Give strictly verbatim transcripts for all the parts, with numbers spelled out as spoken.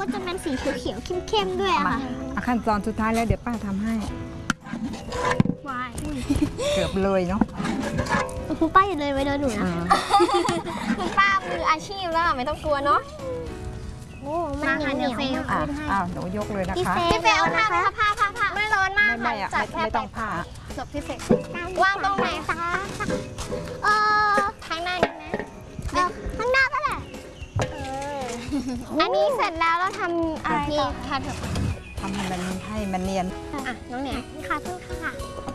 ก็จะเป็นสีเขียวๆเข้มๆด้วยอะค่ะขั้นตอนสุดท้ายแล้วเดี๋ยวป้าทำให้วายเกือบเลยเนาะคุณป้าอย่าเลยไว้โดนหนูนะคุณป้ามืออาชีพแล้วไม่ต้องกลัวเนาะโอ้มันเหนียวเหนียวอ้าวหนูยกเลยนะคะพี่เฟย์เอาผ้าไหมคะผ้าผ้าผ้าไม่ร้อนมากค่ะจัดไม่ต้องผ้าจบพี่เฟย์วางตรงไหนคะเออข้างหน้านี่นะข้างหน้าก็แหละอันนี้เสร็จแล้วเราทำอะไรต่อคะเถอะทำให้มันให้มันเนียนอ่ะน้องเนี่ยค่ะเพิ่งค่ะ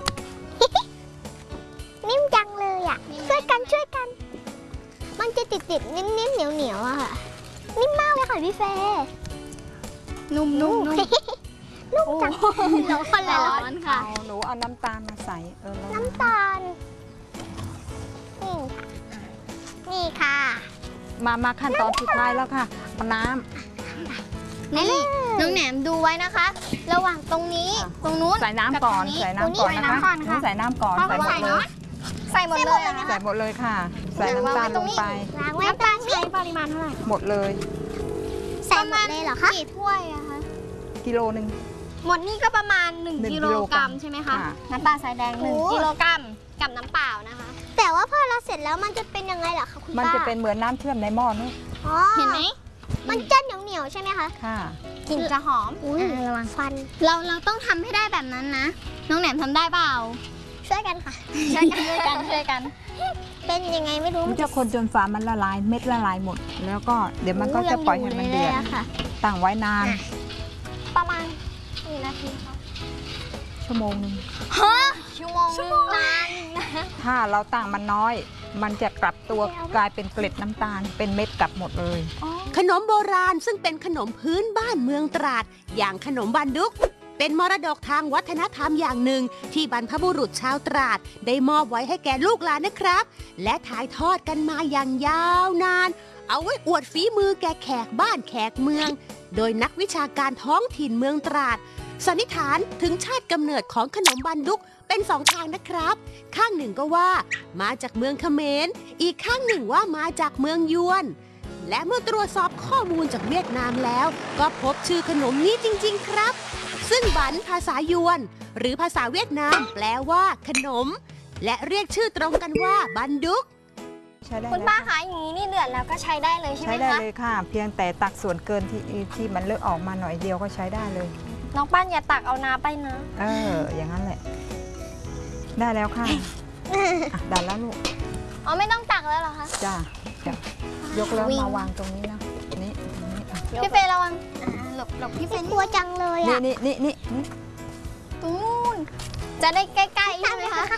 นิ่มจังเลยอ่ะช่วยกันช่วยกันมันจะติดติดนิ่มนิ่มเหนียวเหนียวอะค่ะนิ่มมากเลยค่ะพี่เฟย์นุ่มนุ่มนุ่มนุ่มจังร้อนร้อนค่ะหนูเอาน้ำตาลมาใส่เออน้ำตาลนี่นี่ค่ะมามาขั้นตอนสุดท้ายแล้วค่ะน้ำนี่น้องแหนมดูไว้นะคะระหว่างตรงนี้ตรงนู้นใส่น้ำก่อนใส่น้ำก่อนนะคะใส่น้ำก่อนใส่หมดเลยใส่หมดเลยใส่หมดเลยค่ะใส่น้ำตาลลงไปน้ำตาลใช้ปริมาณเท่าไหร่หมดเลยใส่หมดเลยเหรอคะกี่ถ้วยอะคะกิโลหนึ่งหมดนี่ก็ประมาณหนึ่งกิโลกรัมใช่ไหมคะน้ำตาลทรายแดงหนึ่งกิโลกรัมกับน้ำเปล่านะคะแต่ว่าพอเราเสร็จแล้วมันจะเป็นยังไงล่ะคะคุณป้ามันจะเป็นเหมือนน้ำเชื่อมในหม้อนี่เห็นไหมมันจะเหนียวเหนียวใช่ไหมคะค่ะกลิ่นจะหอมอุ้ยระวังฟันเราเราต้องทำให้ได้แบบนั้นนะน้องแหนมทำได้เปล่าช่วยกันค่ะช่วยกันช่วยกันช่วยกันเป็นยังไงไม่รู้มันจะคนจนฝามันละลายเม็ดละลายหมดแล้วก็เดี๋ยวมันก็จะปล่อยให้มันเดือดตั้งไว้นานประมาณกี่นาทีคะชั่วโมงนึงฮะชั่วโมงนึงนานนะถ้าเราตั้งมันน้อยมันจะกลับตัวกลายเป็นเกล็ดน้ำตาลเป็นเม็ดกลับหมดเลยขนมโบราณซึ่งเป็นขนมพื้นบ้านเมืองตราดอย่างขนมบันดุกเป็นมรดกทางวัฒนธรรมอย่างหนึ่งที่บรรพบุรุษชาวตราดได้มอบไว้ให้แก่ลูกหลานนะครับและถ่ายทอดกันมาอย่างยาวนานเอาไว้อวดฝีมือแก่แขกบ้านแขกเมืองโดยนักวิชาการท้องถิ่นเมืองตราดสันนิษฐานถึงชาติกำเนิดของขนมบันดุกเป็นสองทางนะครับข้างหนึ่งก็ว่ามาจากเมืองเขมรอีกข้างหนึ่งว่ามาจากเมืองยวนและเมื่อตรวจสอบข้อมูลจากเวียดนามแล้วก็พบชื่อขนมนี้จริงๆครับซึ่งบันภาษายวนหรือภาษาเวียดนามแปลว่าขนมและเรียกชื่อตรงกันว่าบันดุกคุณป้าคะอย่างนี้นี่เดือดแล้วก็ใช้ได้เลยใช่ไหมคะใช้ได้เลยค่ะเพียงแต่ตักส่วนเกินที่ที่มันเลอะออกมาหน่อยเดียวก็ใช้ได้เลยน้องปั้นอย่าตักเอาน้ำไปนะเอออย่างนั้นแหละได้แล้วค่ะได้แล้วลูกอ๋อไม่ต้องตักแล้วเหรอคะจ้าจ้ายกแล้วมาวางตรงนี้นะนี่พี่เฟย์ระวังหลบหลบพี่เฟย์กลัวจังเลยอ่ะนี่นี่นี่ตรงนู้นจะได้ใกล้ๆใช่ไหมคะ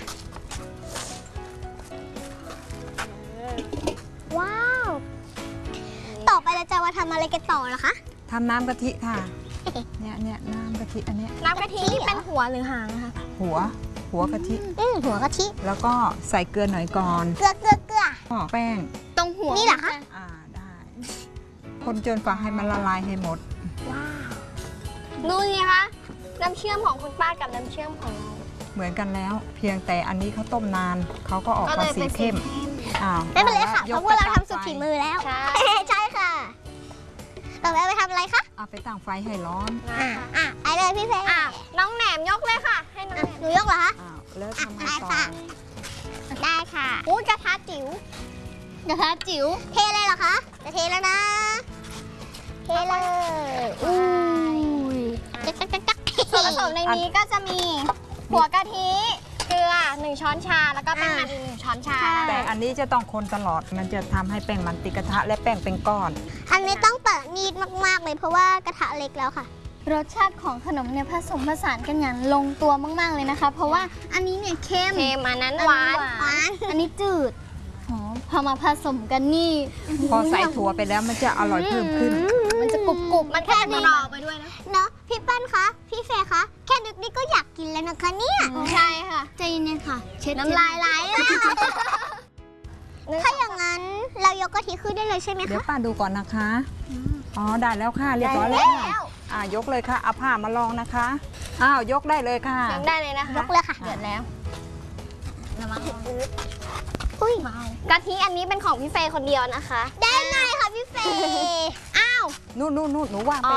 ว้าวต่อไปเราจะมาทำอะไรกันต่อเหรอคะทำน้ำกะทิค่ะเนี่ยเนี่ยน้ำกะทิอันเนี้ยน้ำกะทินี่เป็นหัวหรือหางคะหัวหัวกะทิอืมหัวกะทิแล้วก็ใส่เกลือหน่อยก่อนเกลือเกลือเกลือแป้งตรงหัวนี่เหรอคะอ่าได้คนจนฝาให้มันละลายให้หมดว้าวดูสิคะน้ำเชื่อมของคุณป้ากับน้ำเชื่อมของเราเหมือนกันแล้วเพียงแต่อันนี้เขาต้มนานเขาก็ออกมาสีเข้มอ้าวไม่เป็นไรค่ะเพราะว่าเราทำสุดฝีมือแล้วใช่ใช่ค่ะต่อไปไปทำอะไรคะเอาไปตั้งไฟให้ร้อนอ่าอ่ะไปเลยพี่เพย์อ่ะน้องแหนมยกเลยค่ะให้น้องหนูยกเหรอคะอ้าวเลิกทำได้ค่ะได้ค่ะอุ้ยกระทะจิ๋วกระทะจิ๋วเทเลยเหรอคะจะเทแล้วนะเทเลยอุ้ยจักจักจักจักส่วนผสมในนี้ก็จะมีหัวกะทิเกลือหนึ่งช้อนชาแล้วก็แป้งมันอีกหนึ่งช้อนชาแต่อันนี้จะต้องคนตลอดมันจะทำให้แป้งมันติดกระทะและแป้งเป็นก้อนอันนี้ต้องเปิดนีดมากๆเลยเพราะว่ากระทะเล็กแล้วค่ะรสชาติของขนมเนี่ยผสมผสานกันอย่างลงตัวมากๆเลยนะคะเพราะว่าอันนี้เนี่ยเค็มเค็มอันนั้นหวานหวานอันนี้จืดพอมาผสมกันนี่พอใส่ถั่วไปแล้วมันจะอร่อยเพิ่มขึ้นมันจะกรุบกรุบมันแค่กรอบไปด้วยนะเนาะพี่ปั้นคะพี่เฟย์คะแค่นึกนี่ก็อยากกินแล้วนะคะเนี่ยใช่ค่ะใจเย็นๆค่ะเช็ดน้ำลายไหลถ้าอย่างนั้นเรายกกะทิขึ้นได้เลยใช่ไหมคะเดี๋ยวป้าดูก่อนนะคะอ๋อได้แล้วค่ะเรียบร้อยแล้วอ่ายกเลยค่ะเอาผ้ามาลองนะคะอ้าวยกได้เลยค่ะยกได้เลยนะคะยกเลยค่ะเดือดแล้วน้ำมันอุ้ยกะทิอันนี้เป็นของพี่เฟย์คนเดียวนะคะได้ไงคะพี่เฟย์อ้าวนู่นนู่นนู่นหนูวางไป